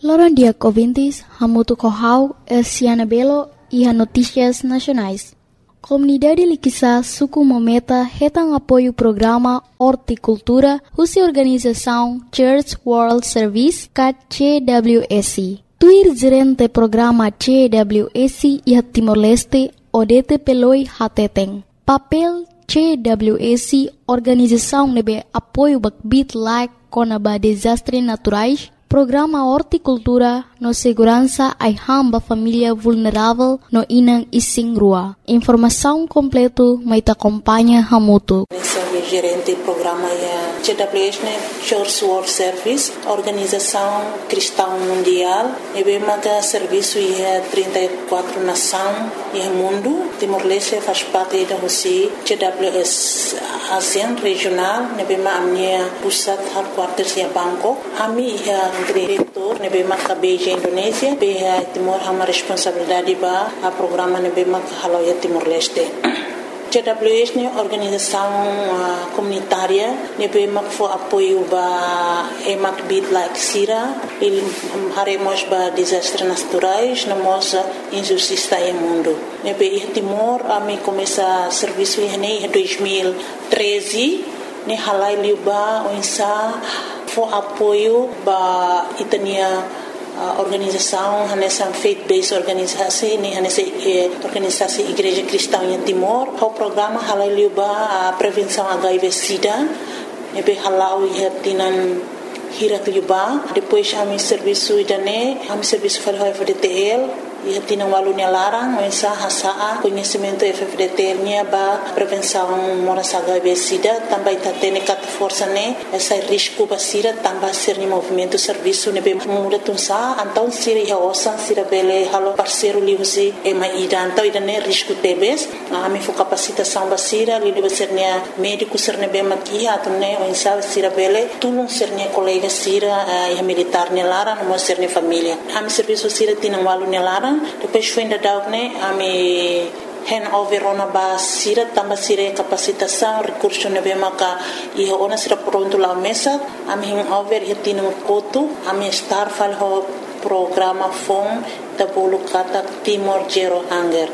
Loran dia ouvintes, hamutu kohau, Siana Belo e a Notícias Nacionais. Comunidade Liquiçá suku mometa retang apoio programa Horticultura, husi organização Church World Service, CWSC. Tuir gerente programa CWSC e Timor-Leste, Odete Peloi Hateteng. Papel CWSC, organização nebe apoio bakbit like konaba desastre naturais, programa Horticultura no segurança ai hamba família vulnerável no inang ising rua. Informação completo mai ta acompanha hamutu. Gerente do programa é CWS, Church World Service, Organização Cristã Mundial, e bem maga serviço é 34 nações e mundo. Timor-Leste faz parte da Rússia, CWS ASEAN regional, e bem maga minha pusat headquarters é Bangkok. Ami é diretor, e bem maga Beijing Indonésia, bem Timor hama responsabilidade ba a programa e bem maga halo é Timor-Leste. CWS é organização comunitária, nebem for apoio ba emak bit like sira, ele haremos ba desastres naturais, namos injustiça em mundo. Nebem Timor, a mim começa serviço em 2013, ne halai liuba onsa for apoio ba itania organização nessa faith-based organização nessa organização Igreja Cristã em Timor o programa halaliuba a prevenção HIV/SIDA nebe halau ihatinan hirat liuba depois a mi serviço idane a mi serviço fal FDTL ihatinan walunya larang mensa hasaa conhecimento FDTL nya ba prevenção moras HIV/SIDA também tatene cat força ne essa risco basira também ser ni movimento serviço nebe muda tunsa então sira ya osan sira bele halo parceiro liusi e mai ida então idane risco tebes a mi fo capacitação basira li deve ser nia médico ser nebe makia atune mensa sira bele tulung ser nia colega sira e militar ne lara no ser ni família a mi serviço sira tinan walunya larang depois foi ainda dar a me handover ona ba sira tamba sira capacitação recurso nebe maka e ona sira pronto lá mesa a me handover hetina koto a me estar falho programa FON da bolo kata Timor Zero Hunger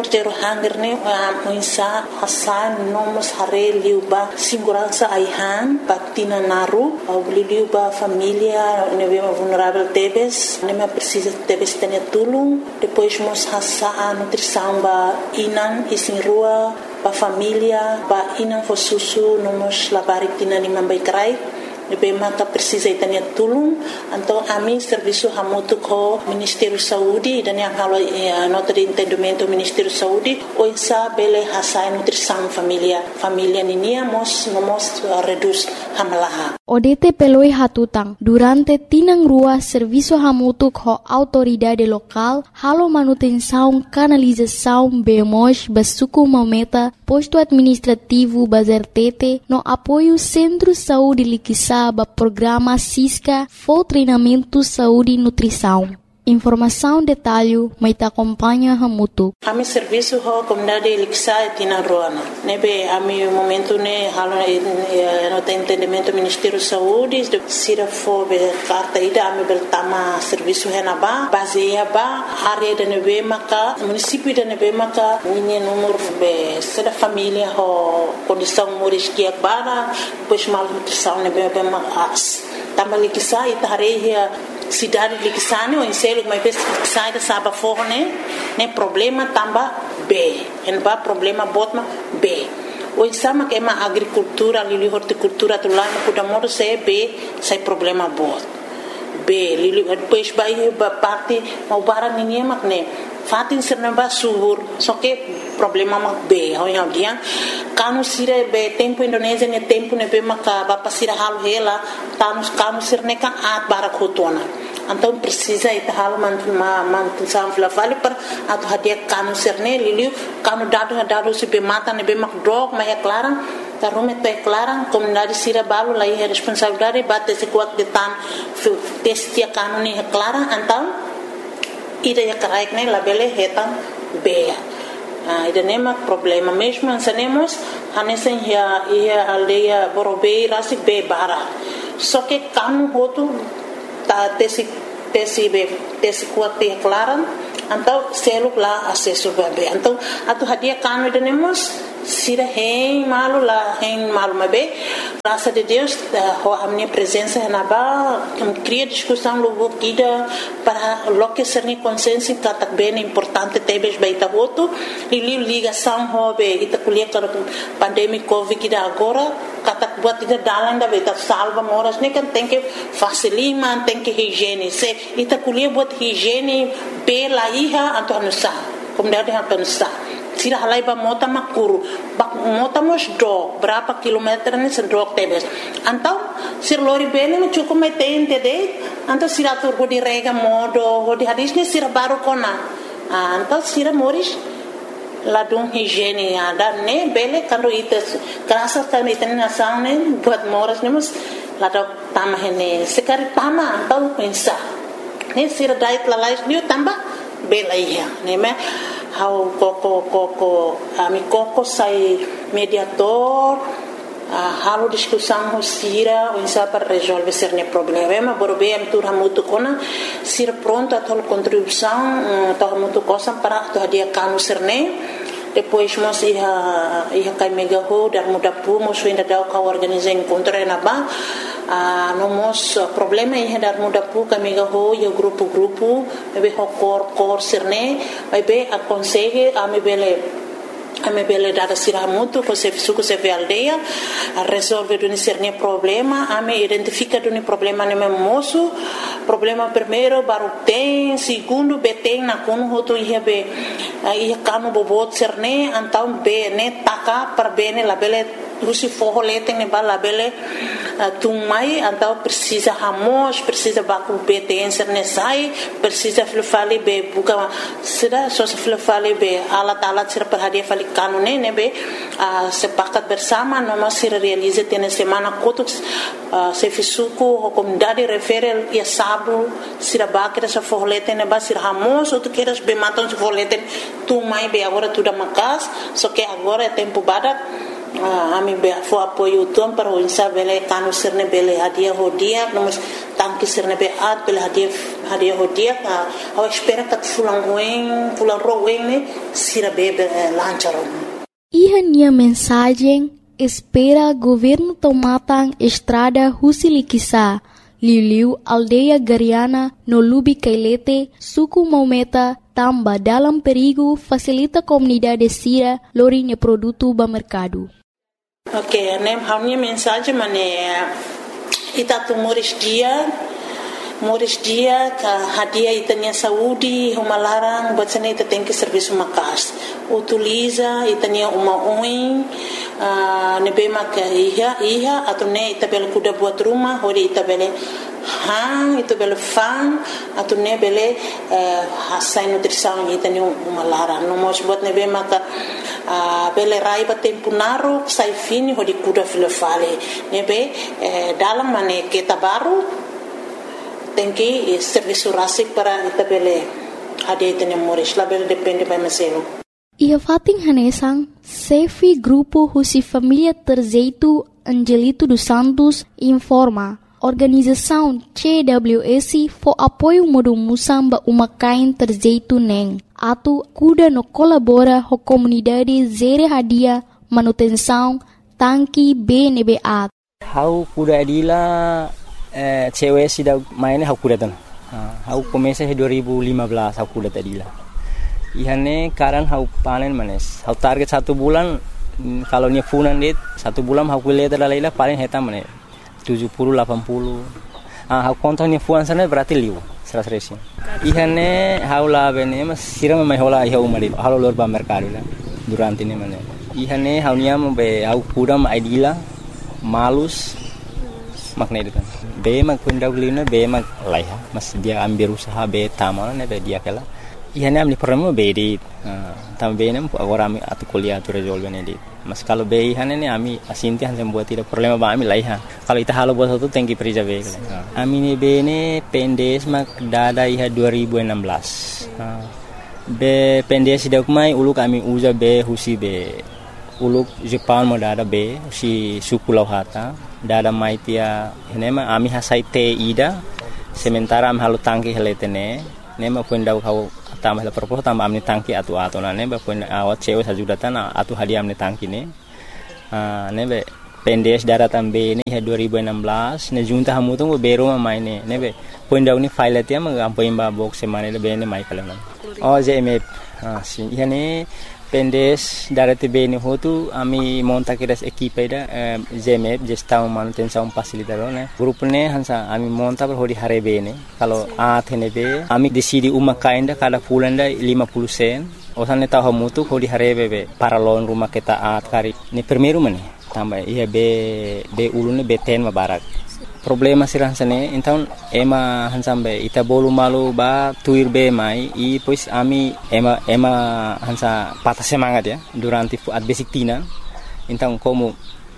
ne a insa hasan nomos hare liuba segurança aihan patina naru au liuba família nebe vulnerável tebes neme precisa tebes tenia tulung depois mos hasa nutrição ba inan isin rua ba família ba inan fo susu nomos labarik tina ni mambai krai nebe mata precisa itania tulung então a mim serviço hamutu ko Ministério Saúde dan yang halo nota de entendimento Ministério Saúde o insa bele hasai nutrição família ninia mos reduz hamalaha Odete peloi hatutang durante tinang rua serviço hamutu ko autoridade local halo manutenção canalização bemos basuku mometa posto administrativo bazertete no apoio Centro Saúde Liquiçá ba programa SISCA for treinamento saúde e nutrição. Informação detalhe mai ta acompanha hamutu. Ami serviço ho comunidade Liquiçá tina roana. Nebe ami momento ne halo no entendimento Ministério Saúde de sira fo be carta ida ami beltama serviço henaba baseia ba área de nebe maka município de nebe maka minha número be sira família ho condição moris que bara pois mal nutrição nebe be mas tamba Liquiçá itareia cidade de Liquiçá o enselo mas sai da saba forne ne problema tamba B en ba problema botma B o exama que é uma agricultura ali horticultura tu lá no Kudamoro se B sai problema bot B li depois vai parte mau barang ninguém makne fatin serna ba subur só que problema mak B hoya dia kanu sire be tempo Indonésia ne tempo ne be maka ba pasira hal hela kanu sirne ka at barakotona então precisa ita hal mantu samfla vale per atu hadia kanu sirne liliu kanu dado se be mata ne be mak drog ma é clara tarume te clara comunidade sira balu lá é responsabilidade bate se kuat de tan testia kanu ne clara então ida ya karaik ne labele hetan bea ida nema problema mesmo ansanemos hanesen ia aldeia borobei rasi be bara só que kanu hotu ta tesi tesi kuat te klaran então seluk lá acesso bebê então atu hadia kanu denemos sira hen malu mabe graças a Deus a minha presença na ba cria discussão logo kida para loque ser ni consciência que bem importante tebes baita voto e ligação hobe ita kulia para pandemia covid kida agora kata buat ida dalang da baita salva moras ne kan tem que facilima tem que higiene se ita kulia buat higiene pela iha antonu sa como deve antonu sa sira halai ba mota makuru ba mota mos do berapa kilometer ni sedok tebes antau sir lori bene me cukup metente de antau sira tur di rega modo di hadis ni sira baru kona antau sira moris ladung higiene ada ne bele kando ites kerasa kan iten nasang ne buat moras ni mus ladok tamah ne sekari tama antau pensa ne sira dait lalais ni tambah bela iya ne me how koko ami koko sai mediator halo discussão sira o insa para resolver cerne problema borbe am tur hamutu kona sira pronto a tol contribuição to hamutu cosa para to dia kanu cerne depois mos ia kai mega ho dar muda pu mos ainda dá ka organizar encontro na ba nomos problema ia dar muda pu ka mega ho yo grupo be ho cor cerne vai be aconselhe a me bele dada sira muito com se suco se ve aldeia a resolve do cerne problema a me identifica do problema no meu moço problema primeiro baru tem segundo beteng na kono hoto ia be ia kanu bobot cerne então be ne taka per bene la bele rusi forro leteng ne bala bele tumai então precisa hamos precisa baku beteng cerne sai precisa flufali be buka sida so flufali be alat sira perhadia fali kanu ne be sepakat bersama noma sira realize tene semana kotuk se fisuku comunidade referel ia sabu sira bakira sa forro leteng ne ba sira hamos ou tu queres be matam se forro leteng tumai be agora tudo makas só que agora é tempo badak ami be fo apoio tom para o insa bele kanu sirne bele hadia hodia nomos tanki sirne be at bele hadia hodia a espera que fulan roen ne sira bebe lancharo Iha nia mensagem espera governo tomatan estrada Husilikisa Liu aldeia Gariana no Lubi Kailete suku Maumeta tamba dalam perigo facilita comunidade sira lorinya produto ba mercado. Ok, a minha mensagem é itatu moris dia ka hadia itanya saúde uma larang buat sana ita tem que serviço makas utiliza itanya uma oin nebe maka iha atau ne ita bel kuda buat rumah hori ita bele itu bele fan atau ne bele hasai nutrição itanya uma larang no mos buat nebe maka bele rai ba tempo naro sai fini hori kuda filofale nebe dalam mane kita baru tem que serviço rásico para itabele hadia itanya moris label depende by maselo. Ia fating hanesang Sefi Grupo Husi Família Terzeito Angelito dos Santos informa organização CWS for apoio modo musamba umakain Terzeito neng atu kuda no colabora ho comunidade zere hadia manutenção tanki BNBA. How kuda adila cewek sudah mainnya aku datang. Aku komesa 2015 aku datang dila. Ihane karan aku panen manes. Aku target 1 bulan kalau nya funan dit 1 bulan aku lihat adalah paling heta manes 70 80. Aku kontaknya fuan sana berarti liu 100. Ihane aku lah bene mas siram mai hola iha umari. Halo lor ba mercado la durante ini manes. Ihane aku nya be aku kuda ma idila malus makna itu kan. Be mag kundaw lina be mag laiha mas dia ambil usaha be tamana ne be dia kala ihane amli problema be dit tam be nem agora ami atu kuliah tu resolve ne dit mas kalau be ihane ne ami asinti han sem buat tidak problema ba ami laiha kalau ita halo buat itu tengki prija be ami ne be ne pendes mag dada iha 2016 be pendes dak mai uluk ami uza be husi be uluk Jepang mo dada be si suku lauhata dada mai tia henema ami hasai te ida sementara am halu tangki heletene nema puendau kau tambah la propos tambah amni tangki atu na neba puen awat cewe sajudatan atu hadiah amni tangki ne nebe pendes daratan B ini 2016 ne junta hamu tu bero mai ne nebe puendau ni file tia ma ampoin ba box semane le bene mai kala JMF si yani pendes darati B ni hotu ami monta kiras equipe da JMF gestão manutenção facilitador ne grupo ne hansa ami monta per hodi hare B ne kalau athene B ami decidi uma kainda kada pulanda 50 sen osan ne tahu hamu tu hodi hare B para loan rumah kita kari ni primeiro mane tambah iya B ulune B10 mabarak problema sirah sane então ema hansambe ita bolu malu ba tuir be mai e pois ami ema hansa patah semangat ya durante at basic tina então como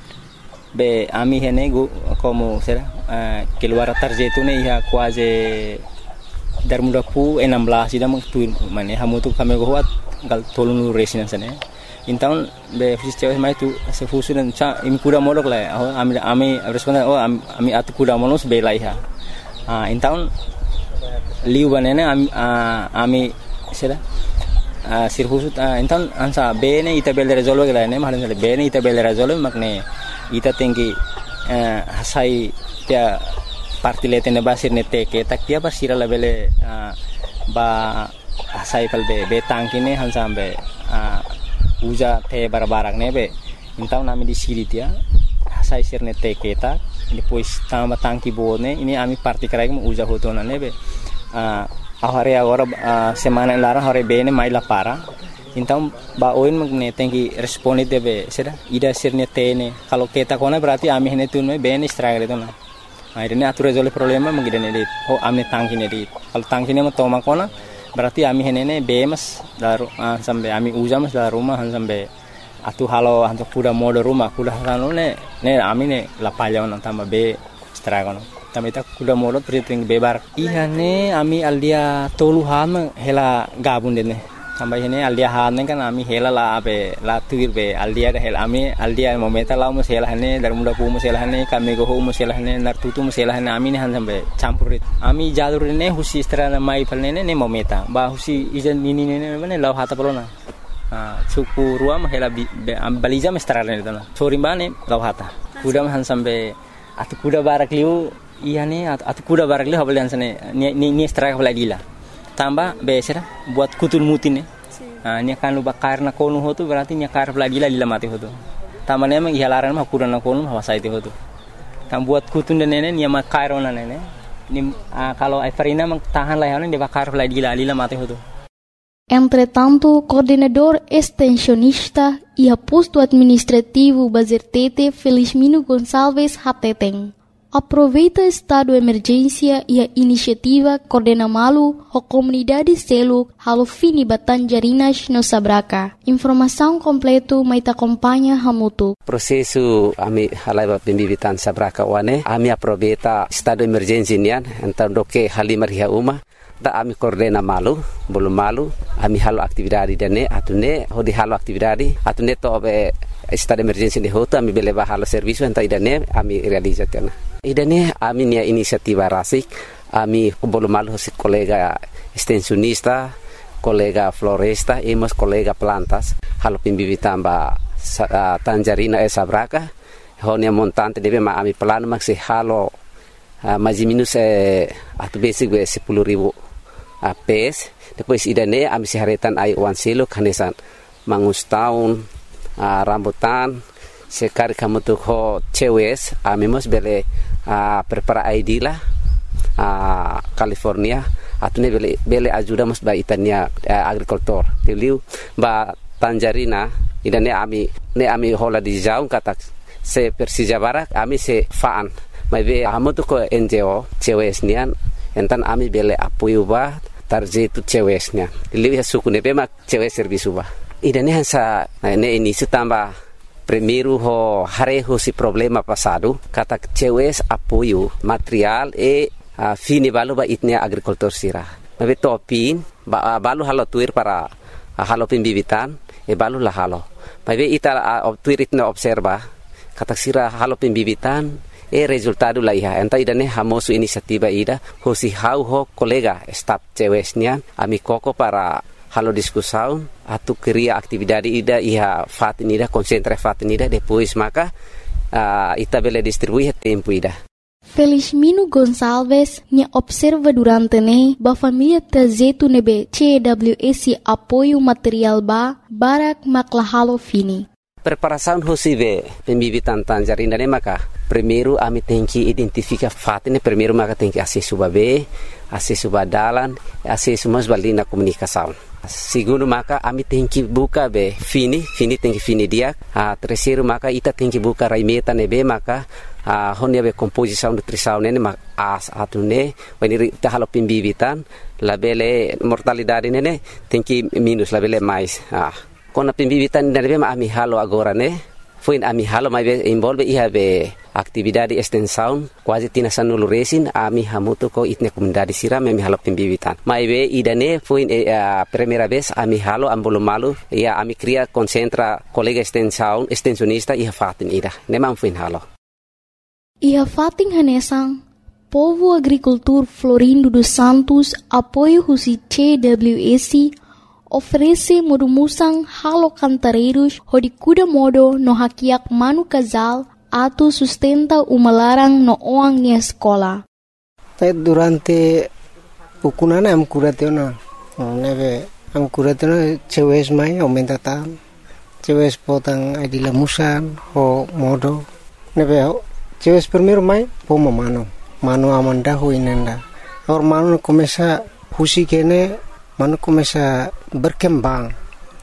be ami hene como será keluar tarjetu ne ia quase dar muda pu 16 ida mang tuir mane hamu tu kami goat gal tolunu resina sane então be fisio mai tu se fusu dan cha imi kuda modok la ami responden ami atu kuda monos be la iha então liu banene ami sera sirfusu então ansa be ne ita bel resolve la ne mahan be ne ita bel resolve makne ita tinggi hasai dia parti letene basir ne teke tak dia basira la bele ba hasai kal be tangkine hansa be uja te barbarak nebe então nami di siri dia sai sirne te keta depois tamba tangki bone ini ami parti karai mo uja hotona nebe ahare agora semana lara hore bene mai la para então ba oin magne tengi responde debe sera ida sirne tene kalau keta kona berarti ami hene tunme bene stragre tona akhirnya atu resolve problema mangidene dit amne tangki ne dit kalau tangki ne mo toma kona berarti ami henene bemas daru sampai ami ujamas dari rumah sampai atu halo hantu kuda mode rumah kuda halo ne ami ne lapalya on tambah be stragono tambah ita kuda mode priting bebar ihane ami aldia toluhan hela gabun dene tambah hene aldia han kan ami hela la be la tuir be aldia hel ami aldia momenta la mo hela hane dar muda pu mo hela hane kami go mo hela hane nar tutu mo hela hane ami ne han sampai campurit ami jalur ne husi strana mai palne ne momenta ba husi ijan nini ne ne law hata pelona suku ruam hela baliza mestrana ne tana sorimbane law hata kuda han sampai atu kuda barak liu ihane atu kuda barak liu habal sane ni straka baladila tambah besera buat kutul mutin nya kan lu bakar na konu hotu berarti nya kar lagi lila mati hotu tamane emang ihalaran mah kuran na konu hawa saiti hotu tam buat kutun dan nene nya makar ona nene ni kalau Everina mang tahan lah dia bakar lagi lila mati hotu. Entretanto, coordenador extensionista e posto administrativo Bazertete Felizmino Gonçalves Hateteng aproveita estado de emergência e a iniciativa Coordena Malu a comunidade selo halo fini Batanjarinas no Sabraca. Informação completo mai acompanha hamutu. Prosesu ami halai pembibitan Sabraca wane ami aproveita estado de emergência nian então doke halimar hia uma da ami Coordena Malu belum malu ami halo aktividade dane atune hodi halo aktividade atune to be estado de emergência de hoto ami beleva halo serviço então idane ami realizatena. Idane ami nia inisiativa rasik ami belum malu si kolega extensionista kolega floresta emos kolega plantas halo pembibitan ba Tanjarina Sabraca honia montante debe ma ami plan maksi halo maji minus atu basic 10,000 PS depois idane ami siharetan ai wan silo kanesan mangus tahun rambutan sekali kamu tuh ho cewes ami mos bele prepara ID lah California atune bele ajuda mos ba itania agricultor teliu ba Tanjarina idane ami hola di jaung kata se Persija Barak ami se faan mai be amu tuh ko NGO cewes nian entan ami bele apoio ba tarjetu cewesnya teliu ya suku ne be mak cewes servisu ba idane hansa ne ini sutamba primeiro ho hareho si problema passado kata cewes apoio material fini balu ba itnia agricultor sira mabe topin balu halo tuir para halo pembibitan balu la halo mabe ita tuir itna observa kata sira halo pembibitan resultado la iha enta idane hamosu inisiativa ida hosi hau ho kolega staf cewesnian ami koko para halo discussão atu cria atividade ida iha fatinida concentra fatinida depois maka ita bele distribuir tempo ida. Felizmino Gonçalves nya observa durante ne ba família trazetu nebe CWS apoio material barak maklahalo fini. Preparação hosive pembibitan tanjarina ne maka primeiro ami tem que identificar fatine primeiro maka tem que acesso babe acesso badalan acesso mas balina comunicação. Segundo maka ami tem que buka be fini tem que fini dia. Terceiro maka ita tem que buka raimeta nebe maka honia be composição nutrição nene mak atune when ita halo pembibitan labele mortalidade nene tem que minus labele mais. Kona pembibitan nebe ami halo agora ne foi ami halo mai envolve iha be atividade extensão quase tina sanulu resin ami hamuto ko itne comunidade siram ami halo pembibitan mai be idane foi primeira vez ami halo ambolo malu ia ami cria concentra colega extensão extensionista iha fatin ida nemam foi halo iha fatin hanesang Povo Agricultor Florindo dos Santos apoio husi CWS oferece modumusang halo cantareiros hodi kuda modo no hakiak manu casal atu sustenta umalarang no oang ni escola. Durante pukunana am kuratena neve am kuratena cewes mai aumenta tan cewes potang adila musan ho modo neve cewes primeiro mai pomo mano amanda ho inenda or mano começa husi kene mano começa berkembang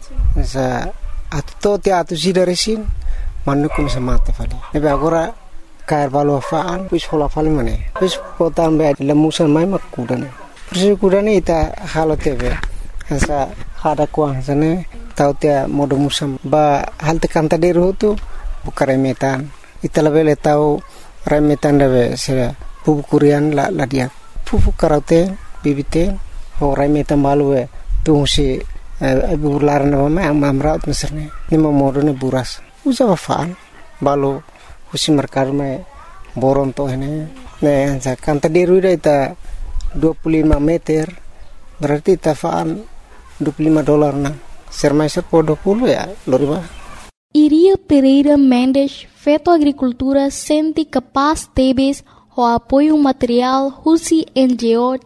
sa atto te atu sidaresin mano começa mate fali nebe agora cair valo faan pis hola fali mane pis potam be lemusan mai makudane pis kudane ita halo tebe sa hada kuang sane tau te modo musam ba hal te kanta deru tu bukare metan ita lebele tau remetan debe sera pupu kurian la dia pupu karate bibite Horai metan balu tu si bulan nama amamrat meserne ni momodo ne buras usa wafaan balu husi merkar me boron to ini ne anza kanta deru ita 25 meter berarti tafaan $25 na sermaiser po 20 ya loriba. Iria Pereira Mendes feto agricultura senti capaz tebes o apoio material husi NGO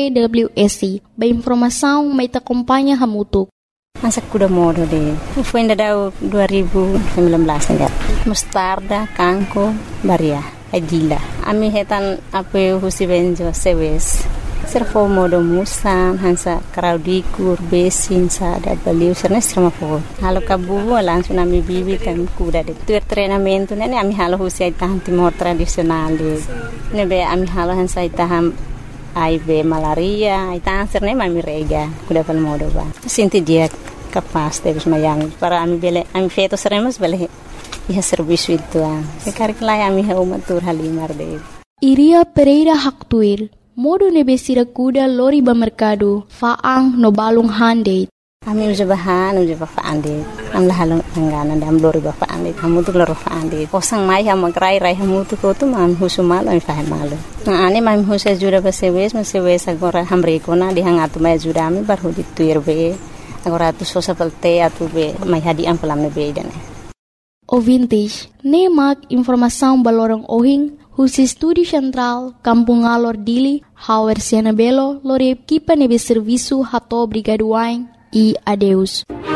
CWS. Ba informação mai te acompanha hamutuk. Masa kuda modo de. Foi ainda dau 2019 enggak. Mustarda, kangko, baria, adila. Ami hetan apoio husi benjo sewes. Servo modo musan hansa kraudikur besin sada baliu serna strama po. Halo kabu langsung ami bibi kan kuda de. Tu treinamento nene ami halo husi itahan timor tradisional de. Nebe ami halo hansa itahan AIB malaria, itahan serna ami rega kuda pal modo ba. Sinti dia capaz de mayang para ami bele ami feto seremos bele iha serviço itu Sekarang lai ami haumatur halimar de. Iria Pereira Haktuir modo nebesira kuda lori ba merkado faang no balung hande. Ami uja faande. Am lahalong anggana dam lori ba faande. Hamu tu loro faande. Osang mai ham magrai rai hamu tu ko tu mam husumal ami fahe malu. Na ani mam husa jura ba sewes agora hamre kona di hangatu mai jura ami bar hudi tuir be. Agora tu sosa pelte atu be mai hadi am pelam ne be dane. Ouvintes, nemak informação balorong ohing husi Estúdio Central, Kampung Alor Dili, Hauer Siana Belo, lori equipa nebe serviço hato brigaduain e adeus.